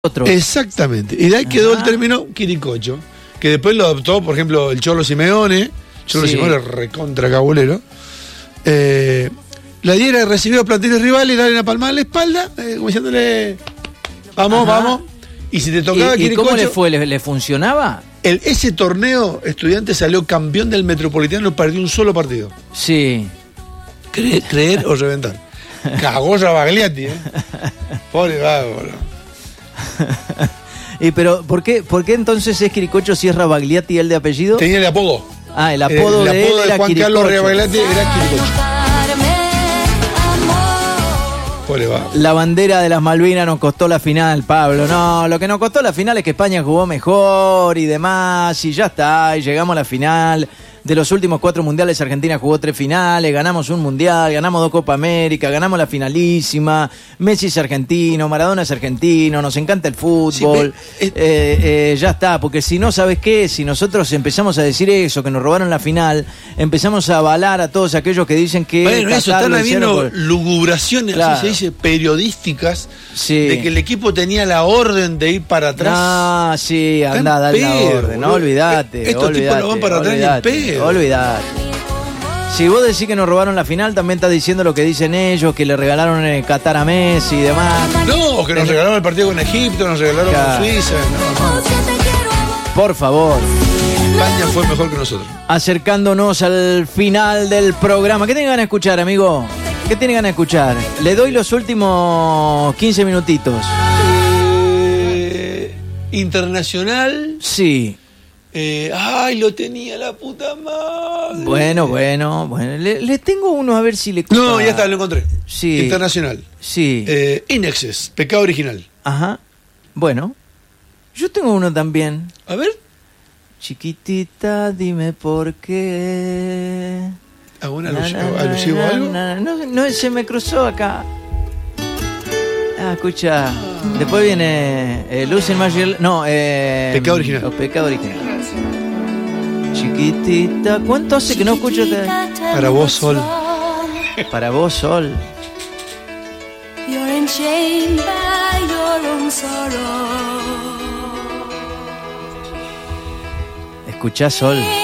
otro. Exactamente. Y de ahí quedó el término quiricocho, que después lo adoptó, por ejemplo, el Cholo Simeone. Simeone recontra cabulero. La idea era recibir a planteles rivales, darle una palmada en la espalda, como diciéndole, vamos, vamos. Y si te tocaba ¿Y cómo le fue? ¿Le funcionaba? Ese torneo, Estudiantes salió campeón del Metropolitano, no perdió un solo partido. Sí. Creer o reventar. Cagó Bagliati, Pobre vago, bro. Pero ¿por qué entonces es Quiricocho si es Rabagliati el de apellido? Tenía el apodo. Ah, el apodo de él era Juan Quiricocho. Carlos Rabagliati era Quiricocho. Pobre vago. La bandera de las Malvinas nos costó la final, Pablo. No, lo que nos costó la final es que España jugó mejor y demás, y ya está, y llegamos a la final. De los últimos 4 mundiales, Argentina jugó 3 finales, ganamos un mundial, ganamos 2 Copa América, ganamos la finalísima. Messi es argentino, Maradona es argentino, nos encanta el fútbol. Sí, ya está, porque si no, ¿sabes qué? Si nosotros empezamos a decir eso, que nos robaron la final, empezamos a avalar a todos aquellos que dicen que... Bueno, eso, están habiendo lugubraciones, claro, así se dice, periodísticas, de que el equipo tenía la orden de ir para atrás. Ah, sí, anda, dale la orden, no, olvídate. Estos tipos no van para atrás ni en pedo. Olvidate. Si vos decís que nos robaron la final, también estás diciendo lo que dicen ellos, que le regalaron el Qatar a Messi y demás. No, que nos regalaron el partido con Egipto, nos regalaron con Suiza. No. Por favor. España fue mejor que nosotros. Acercándonos al final del programa. ¿Qué tiene ganas de escuchar, amigo? ¿Qué tiene ganas de escuchar? Le doy los últimos 15 minutitos. Internacional. Sí. Ay, lo tenía la puta madre. Bueno. Le tengo uno a ver si le... No, ya está, lo encontré. Sí. Internacional. Sí. In Excess, Pecado Original. Ajá. Bueno. Yo tengo uno también. A ver. Chiquitita, dime por qué. ¿Algún alusivo a algo? No, se me cruzó acá. Ah, escucha. Después viene Luz en Magic. No, Pecado Original. Pecado Original. Chiquitita. ¿Cuánto hace que no escucho? Para vos, Sol. Para vos, Sol. You're enchained by your own sorrow. Escuchá, Sol.